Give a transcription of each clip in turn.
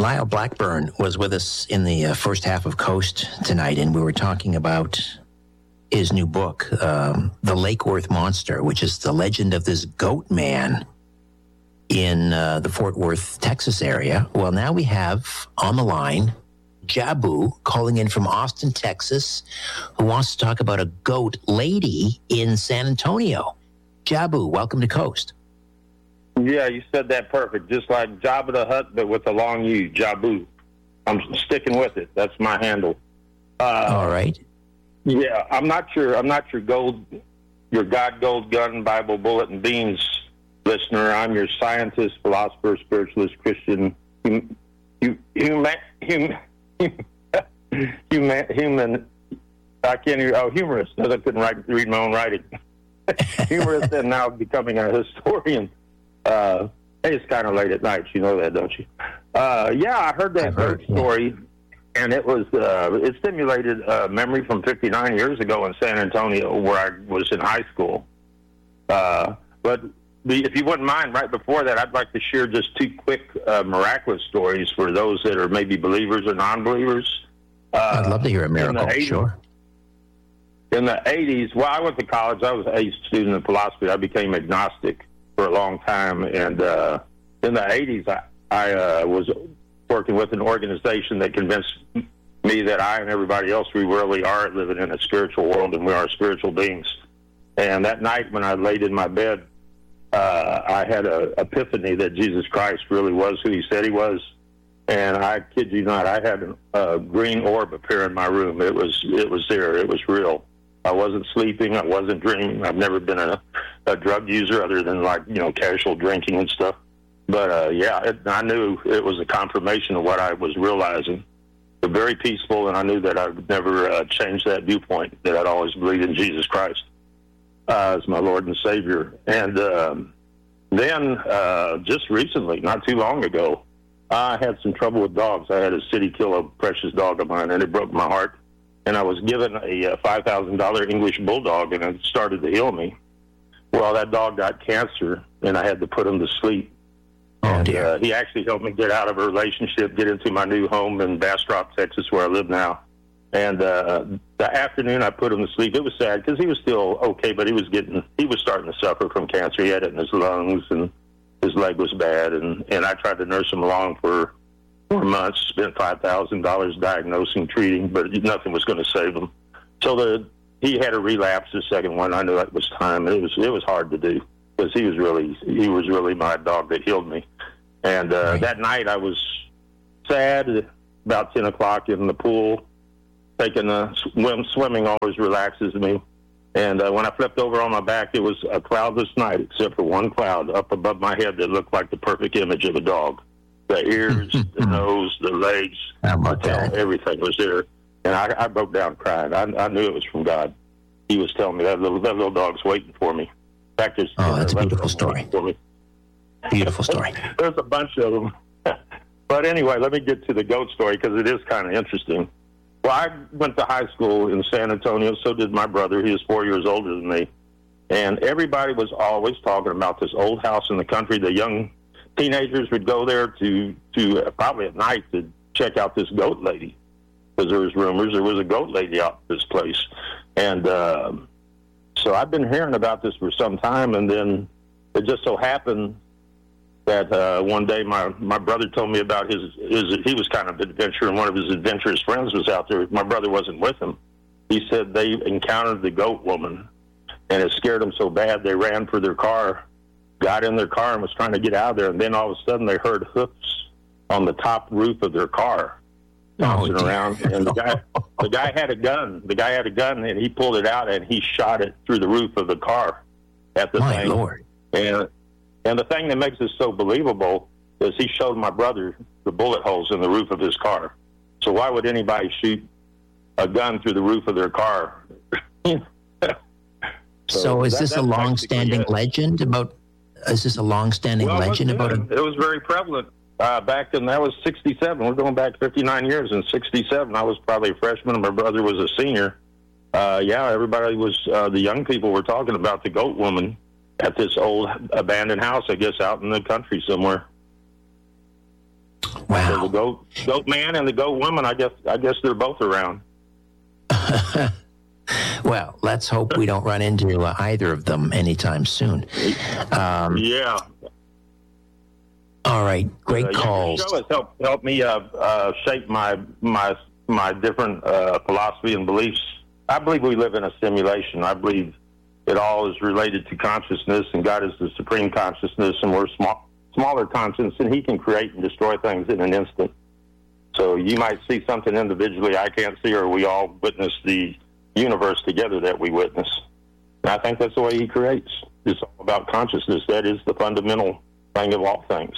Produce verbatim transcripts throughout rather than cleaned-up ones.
Lyle Blackburn was with us in the uh, first half of Coast tonight, and we were talking about his new book, um, The Lake Worth Monster, which is the legend of this goat man in uh, the Fort Worth, Texas area. Well, now we have on the line Jabu calling in from Austin, Texas, who wants to talk about a goat lady in San Antonio. Jabu, welcome to Coast. Yeah, you said that perfect. Just like Jabba the Hutt, but with a long U, Jabu. I'm sticking with it. That's my handle. Uh, All right. Yeah, I'm not your I'm not your gold, your God gold gun Bible bullet and beans listener. I'm your scientist, philosopher, spiritualist, Christian, hum, hum, human, human, human, human. I can't even. Oh, humorist. I couldn't write, read my own writing. Humorist, and now becoming a historian. Uh, hey, it's kind of late at night. You know that, don't you? Uh, yeah, I heard that heard, goat story. And it was uh, it stimulated a memory from fifty-nine years ago in San Antonio, where I was in high school. Uh, but the, if you wouldn't mind, right before that, I'd like to share just two quick uh, miraculous stories for those that are maybe believers or non-believers. Uh, I'd love to hear a miracle. Sure. In the eighties, well, I went to college. I was a student of philosophy. I became agnostic for a long time, and uh, in the eighties, I, I uh, was working with an organization that convinced me that I and everybody else, we really are living in a spiritual world, and we are spiritual beings. And that night when I laid in my bed, uh, I had an epiphany that Jesus Christ really was who he said he was. And I kid you not, I had a green orb appear in my room. It was it was there. It was real. I wasn't sleeping. I wasn't dreaming. I've never been a, a drug user other than, like, you know, casual drinking and stuff. But, uh, yeah, it, I knew it was a confirmation of what I was realizing. But very peaceful, and I knew that I would never uh, change that viewpoint, that I'd always believed in Jesus Christ uh, as my Lord and Savior. And um, then uh, just recently, not too long ago, I had some trouble with dogs. I had a city kill a precious dog of mine, and it broke my heart. And I was given a uh, five thousand dollars English bulldog, and it started to heal me. Well, that dog got cancer, and I had to put him to sleep. Oh, and dear. uh, he actually helped me get out of a relationship, get into my new home in Bastrop, Texas, where I live now. And uh, the afternoon I put him to sleep. It was sad because he was still okay, but he was getting, he was starting to suffer from cancer. He had it in his lungs, and his leg was bad. And, and I tried to nurse him along for four months, spent five thousand dollars diagnosing, treating, but nothing was going to save him. So the he had a relapse, the second one. I knew it was time. It was it was hard to do because he was really he was really my dog that healed me. And uh, Right. that night I was sad. About ten o'clock in the pool, taking a swim. Swimming always relaxes me. And uh, when I flipped over on my back, it was a cloudless night except for one cloud up above my head that looked like the perfect image of a dog. The ears, the nose, the legs, How the about tail, that? everything was there. And I, I broke down crying. I, I knew it was from God. He was telling me that little that little dog's waiting for me. In fact, there's, Oh, that's a there's beautiful story. for me. Beautiful story. There's a bunch of them. But anyway, let me get to the goat story because it is kind of interesting. Well, I went to high school in San Antonio. So did my brother. He was four years older than me. And everybody was always talking about this old house in the country. The young teenagers would go there to, to uh, probably at night to check out this goat lady, because there was rumors there was a goat lady out this place. And uh, so I've been hearing about this for some time, and then it just so happened that uh, one day my, my brother told me about his, his, he was kind of an adventurer, and one of his adventurous friends was out there. My brother wasn't with him. He said they encountered the goat woman, and it scared them so bad they ran for their car, got in their car and was trying to get out of there, and then all of a sudden they heard hoofs on the top roof of their car bouncing dear. around. And the guy, the guy had a gun. The guy had a gun, and he pulled it out, and he shot it through the roof of the car at the My thing. Lord. And and the thing that makes this so believable is he showed my brother the bullet holes in the roof of his car. So why would anybody shoot a gun through the roof of their car? So, so is that, this a that's long-standing basically it. legend about? Is this a long-standing Well, legend it was, about a? It was very prevalent uh, back in, that was sixty-seven. We're going back fifty-nine years. In sixty-seven, I was probably a freshman, and my brother was a senior. Uh, yeah, everybody was, uh, the young people were talking about the goat woman at this old abandoned house, I guess, out in the country somewhere. Wow. So the goat, goat man and the goat woman, I guess, I guess they're both around. Well, let's hope we don't run into uh, either of them anytime soon. Um, yeah. All right, great uh, yeah, calls. Your show has helped helped me uh, uh, shape my my my different uh, philosophy and beliefs. I believe we live in a simulation. I believe it all is related to consciousness, and God is the supreme consciousness, and we're small, smaller conscience, and He can create and destroy things in an instant. So you might see something individually I can't see, or we all witness the universe together that we witness. And I think that's the way He creates. It's all about consciousness. That is the fundamental thing of all things.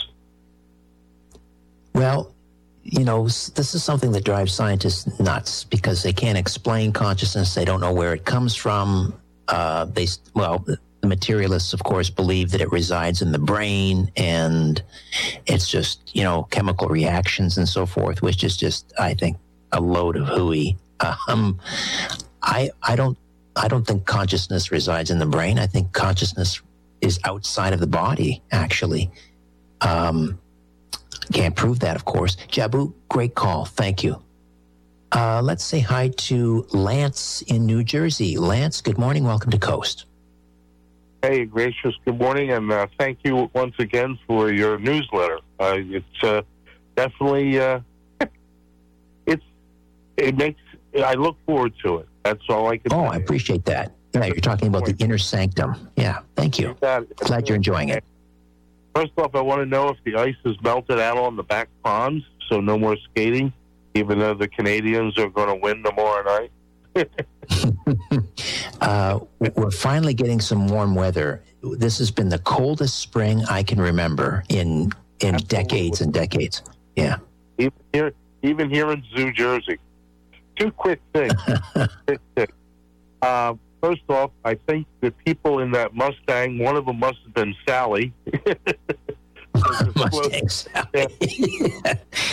Well, you know, this is something that drives scientists nuts because they can't explain consciousness. They don't know where it comes from. Uh, they, well, the materialists, of course, believe that it resides in the brain and it's just, you know, chemical reactions and so forth, which is just, I think, a load of hooey. Um, I, I don't, I don't think consciousness resides in the brain. I think consciousness is outside of the body, actually. Um, Can't prove that, of course. Jabu, great call. Thank you. Uh, let's say hi to Lance in New Jersey. Lance, good morning. Welcome to Coast. Hey, gracious, good morning, and uh, thank you once again for your newsletter. Uh, it's uh, definitely, uh, it's, it makes, I look forward to it. That's all I can Oh, say. I appreciate that. Yeah, you're talking about the inner sanctum. Yeah, thank you. Glad you're enjoying it. First off, I want to know if the ice is melted out on the back ponds, so no more skating, even though the Canadians are going to win tomorrow night. uh, we're finally getting some warm weather. This has been the coldest spring I can remember in in Absolutely. decades and decades. Yeah. Even here, even here in New Jersey. Two quick things. quick things. Uh, First off, I think the people in that Mustang, one of them must have been Sally. Mustang Sally. Yeah.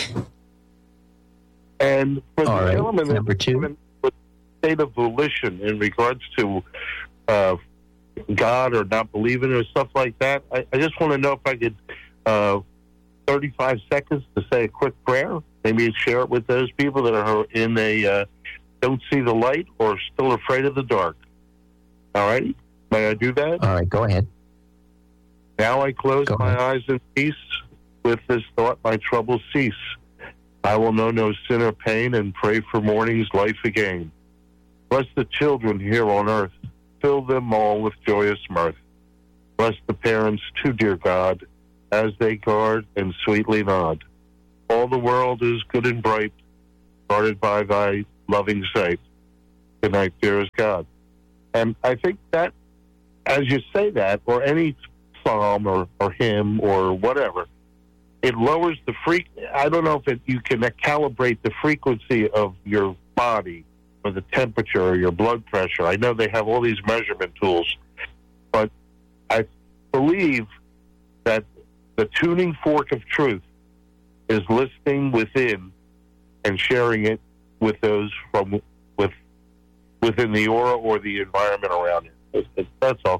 And for All the right. gentleman Number two. with state of volition in regards to uh, God or not believing or stuff like that, I, I just want to know if I could, uh, thirty-five seconds to say a quick prayer, maybe share it with those people that are in a uh, don't see the light or still afraid of the dark. All right. May I do that? All right, go ahead. Now I close go my ahead. eyes in peace. With this thought, my troubles cease. I will know no sin or pain and pray for morning's life again. Bless the children here on earth. Fill them all with joyous mirth. Bless the parents too, dear God, as they guard and sweetly nod. All the world is good and bright, guarded by thy loving sight. Good night, dearest God. And I think that, as you say that, or any psalm or, or hymn or whatever, it lowers the freak. I don't know if it, you can calibrate the frequency of your body or the temperature or your blood pressure. I know they have all these measurement tools, but I believe that the tuning fork of truth is listening within and sharing it with those from with within the aura or the environment around it. That's all.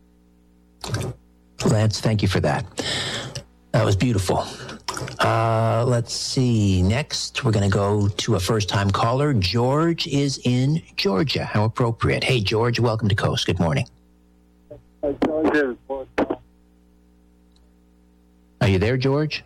Lance, thank you for that. That was beautiful. Uh, let's see. Next, we're going to go to a first-time caller. George is in Georgia. How appropriate. Hey, George, welcome to Coast. Good morning. Are you there, George?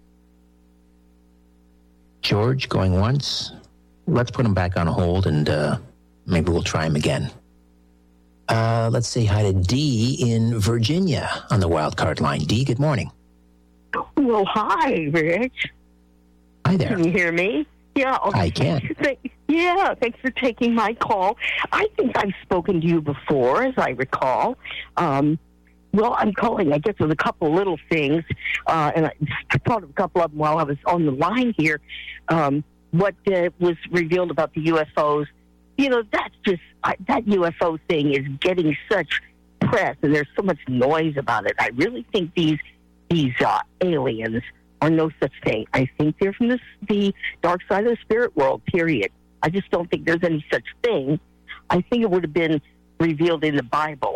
George, going once. Let's put him back on hold, and uh, maybe we'll try him again. Uh, let's say hi to Dee in Virginia on the wild card line. Dee, good morning. Well, hi, Rich. Hi there. Can you hear me? Yeah. Okay. I can. Thank, yeah, thanks for taking my call. I think I've spoken to you before, as I recall. Um, well, I'm calling, I guess, with a couple little things, uh, and I thought of a couple of them while I was on the line here. Um, what uh, was revealed about the U F Os, you know, that's just, I, that U F O thing is getting such press, and there's so much noise about it. I really think these these uh, aliens are no such thing. I think they're from this, the dark side of the spirit world, period. I just don't think there's any such thing. I think it would have been revealed in the Bible.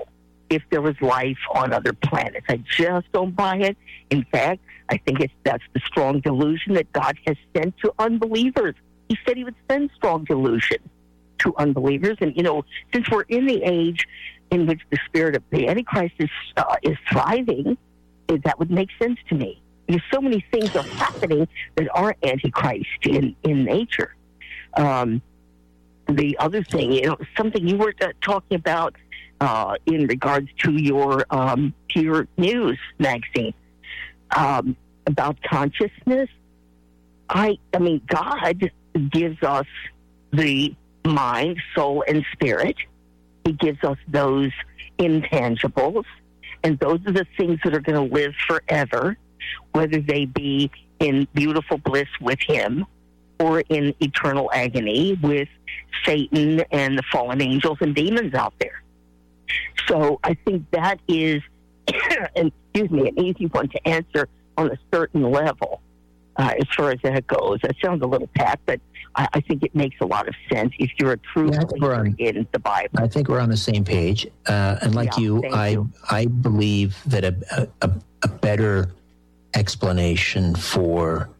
if there was life on other planets. I just don't buy it. In fact, I think it's that's the strong delusion that God has sent to unbelievers. He said he would send strong delusion to unbelievers. And, you know, since we're in the age in which the spirit of the Antichrist is, uh, is thriving, that would make sense to me. Because so many things are happening that are Antichrist in, in nature. Um, the other thing, you know, something you were uh, talking about uh, in regards to your um, to your news magazine um, about consciousness. I, I mean, God gives us the mind, soul, and spirit. He gives us those intangibles, and those are the things that are going to live forever, whether they be in beautiful bliss with Him or in eternal agony with Satan and the fallen angels and demons out there. So I think that is, and excuse me, an easy one to answer on a certain level uh, as far as that goes. That sounds a little pat, but I, I think it makes a lot of sense if you're a true Yeah, believer in the Bible. I think we're on the same page. Uh, and like Yeah, you, thank I you. I believe that a, a, a better explanation for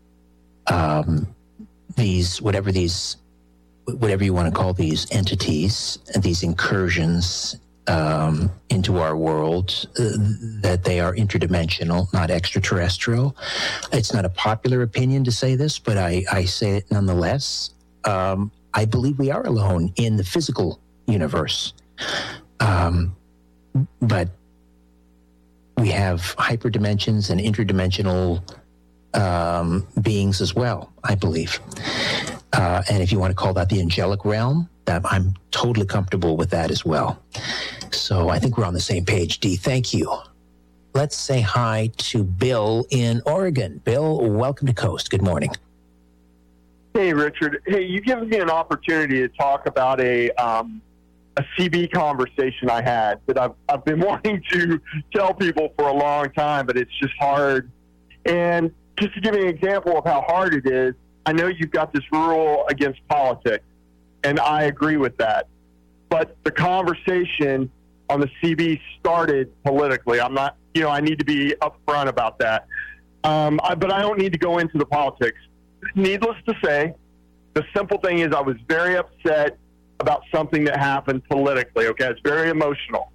um, these, whatever these, whatever you want to call these entities, and these incursions um, into our world, uh, that they are interdimensional, not extraterrestrial. It's not a popular opinion to say this, but I, I say it nonetheless. Um, I believe we are alone in the physical universe. Um, but we have hyperdimensions and interdimensional um, beings as well, I believe. Uh, and if you want to call that the angelic realm, that I'm totally comfortable with that as well. So I think we're on the same page, Dee. Thank you. Let's say hi to Bill in Oregon. Bill, welcome to Coast. Good morning. Hey, Richard. Hey, you give me an opportunity to talk about a um, a C B conversation I had that I've, I've been wanting to tell people for a long time, but it's just hard. And just to give you an example of how hard it is, I know you've got this rule against politics, and I agree with that. But the conversation on the C B started politically. I'm not, you know, I need to be upfront about that. Um, I, but I don't need to go into the politics. Needless to say, the simple thing is I was very upset about something that happened politically. Okay, it's very emotional,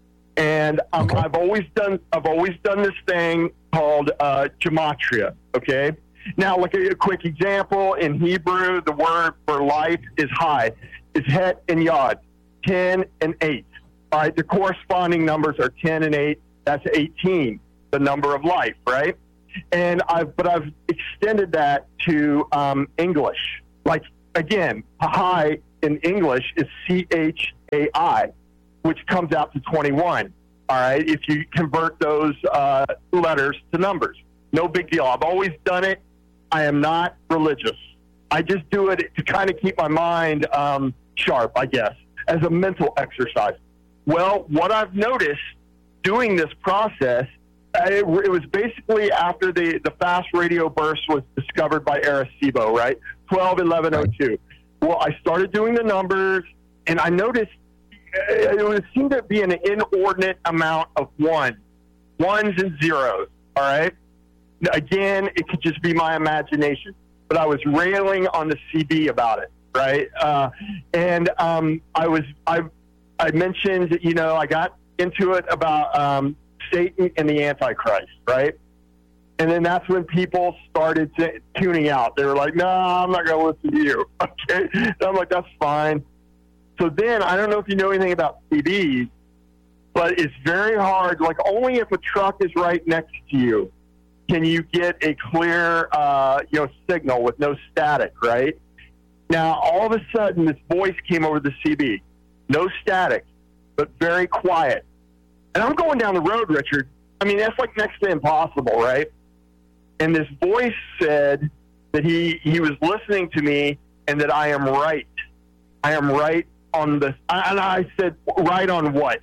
and um, Okay. I've always done I've always done this thing called uh, gematria. Okay, now like a, a quick example in Hebrew, the word for life is high. It's het and yod, ten and eight. All right, the corresponding numbers are ten and eight. That's eighteen, the number of life, right? And I've, but I've extended that to um, English. Like, again, high in English is C H A I, which comes out to twenty-one. All right, if you convert those uh, letters to numbers. No big deal. I've always done it. I am not religious. I just do it to kind of keep my mind um, sharp, I guess, as a mental exercise. Well, what I've noticed doing this process, It, it was basically after the, the fast radio burst was discovered by Arecibo, right? twelve eleven oh two. Well, I started doing the numbers, and I noticed it would seem to be an inordinate amount of ones, ones and zeros, all right? Again, it could just be my imagination, but I was railing on the C B about it, right? Uh, and um, I was, I, I mentioned, you know, I got into it about um, Satan and the Antichrist, right? And then that's when people started t- tuning out. They were like, no, I'm not going to listen to you. Okay. And I'm like, that's fine. So then, I don't know if you know anything about C Bs, but it's very hard. Like, only if a truck is right next to you can you get a clear, uh, you know, signal with no static, right? Now, all of a sudden, this voice came over the C B. No static, but very quiet. And I'm going down the road, Richard. I mean, that's like next to impossible, right? And this voice said that he, he was listening to me and that I am right. I am right on the... And I said, right on what?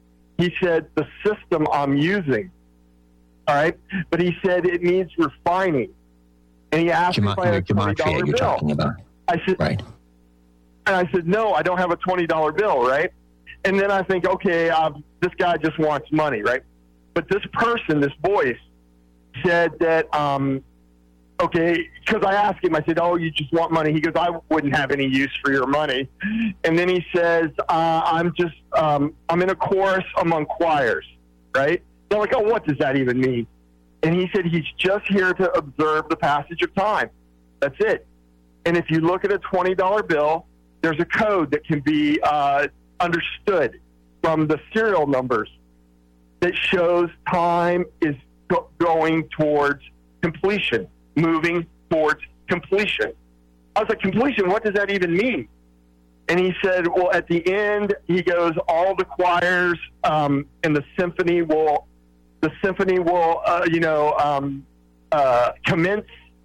He said, the system I'm using. All right? But he said it needs refining. And he asked Gema- me if I had a twenty dollar gematria you're bill. talking about. I said, Right. And I said, no, I don't have a twenty dollar bill, right? And then I think, okay, uh, this guy just wants money, right? But this person, this voice, said that, um, okay, because I asked him, I said, oh, you just want money? He goes, I wouldn't have any use for your money. And then he says, uh, I'm just, um, I'm in a chorus among choirs, right? They're like, oh, what does that even mean? And he said, he's just here to observe the passage of time. That's it. And if you look at a twenty dollar bill, there's a code that can be uh, understood from the serial numbers that shows time is go- going towards completion, moving towards completion. I was like, completion, what does that even mean? And he said, well, at the end, he goes, all the choirs um, and the symphony will, the symphony will, uh, you know, um, uh, commence,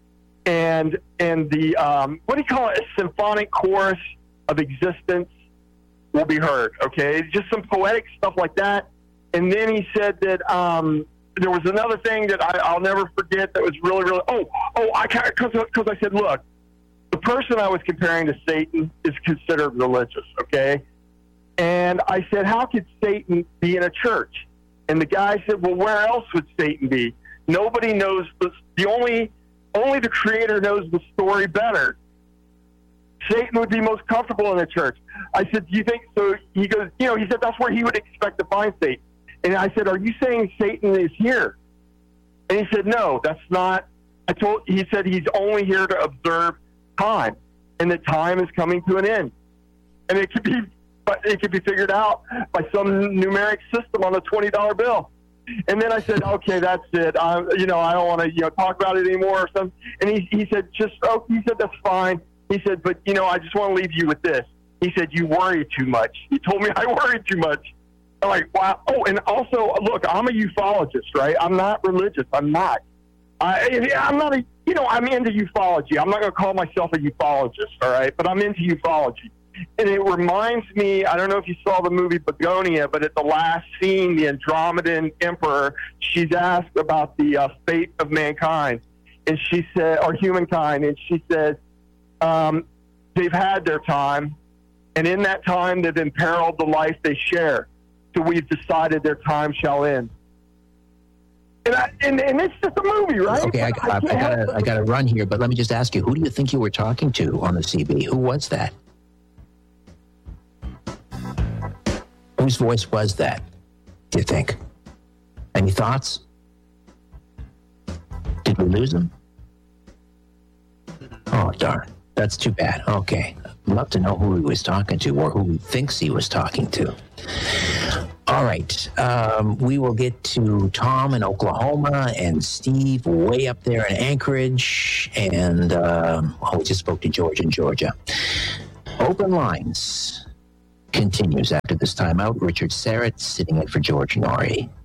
and and the um, what do you call it? A symphonic chorus of existence will be heard. Okay, just some poetic stuff like that. And then he said that um, there was another thing that I, I'll never forget that was really, really. Oh, oh, I can't because because I said, look, the person I was comparing to Satan is considered religious. Okay, and I said, how could Satan be in a church? And the guy said, well, where else would Satan be? Nobody knows the, the only, only the Creator knows the story better. Satan would be most comfortable in the church. I said, do you think so? He goes, you know, he said, that's where he would expect to find Satan. And I said, are you saying Satan is here? And he said, no, that's not. I told, he said, he's only here to observe time, and that time is coming to an end. And it could be, but it could be figured out by some numeric system on a twenty dollar bill. And then I said, okay, that's it. I, you know, I don't want to, you know, talk about it anymore or something. And he, he said, just, oh, he said, that's fine. He said, but, you know, I just want to leave you with this. He said, you worry too much. He told me I worry too much. I'm like, wow. Oh, and also, look, I'm a ufologist, right? I'm not religious. I'm not. I, I'm not a, you know, I'm into ufology. I'm not going to call myself a ufologist, all right? But I'm into ufology. And it reminds me, I don't know if you saw the movie Begonia, but at the last scene, the Andromedan Emperor, she's asked about the uh, fate of mankind, and she said, or humankind, and she said, um, they've had their time, and in that time, they've imperiled the life they share. So we've decided their time shall end. And, I, and, and it's just a movie, right? Okay, I, I, I, I gotta, I gotta run here, but let me just ask you, who do you think you were talking to on the C B? Who was that? Whose voice was that, do you think? Any thoughts? Did we lose him? Oh, darn. That's too bad. Okay. I'd love to know who he was talking to or who he thinks he was talking to. All right. Um, we will get to Tom in Oklahoma and Steve way up there in Anchorage. And um, oh, we just spoke to George in Georgia. Open lines continues after this timeout. Richard Serrett sitting in for George Norrie.